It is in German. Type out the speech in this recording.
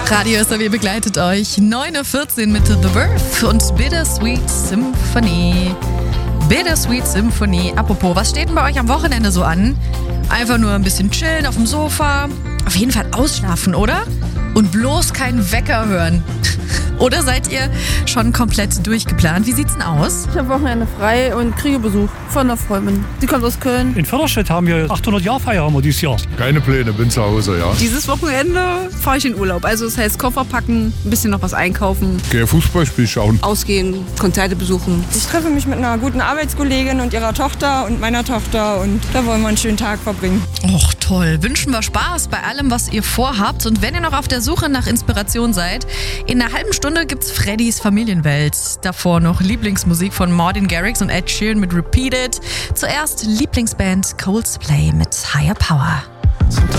Radio SAW begleitet euch 9.14 Uhr mit The Birth und Bittersweet Symphony. Bittersweet Symphony. Apropos, was steht denn bei euch am Wochenende so an? Einfach nur ein bisschen chillen auf dem Sofa. Auf jeden Fall ausschlafen, oder? Und bloß keinen Wecker hören. Oder seid ihr schon komplett durchgeplant? Wie sieht's denn aus? Ich habe Wochenende frei und kriege Besuch von einer Freundin. Sie kommt aus Köln. In Förderstedt haben wir 800-Jahr-Feier haben wir dieses Jahr. Keine Pläne, bin zu Hause, ja. Dieses Wochenende fahre ich in Urlaub. Also das heißt Koffer packen, ein bisschen noch was einkaufen. Gehe Fußballspiel schauen. Ausgehen, Konzerte besuchen. Ich treffe mich mit einer guten Arbeitskollegin und ihrer Tochter und meiner Tochter und da wollen wir einen schönen Tag verbringen. Och, toll. Wünschen wir Spaß bei allem, was ihr vorhabt. Und wenn ihr noch auf der Suche nach Inspiration seid, in einer halben Stunde gibt's Freddys Familienwelt. Davor noch Lieblingsmusik von Martin Garrix und Ed Sheeran mit Repeated. Zuerst Lieblingsband Coldplay mit Higher Power.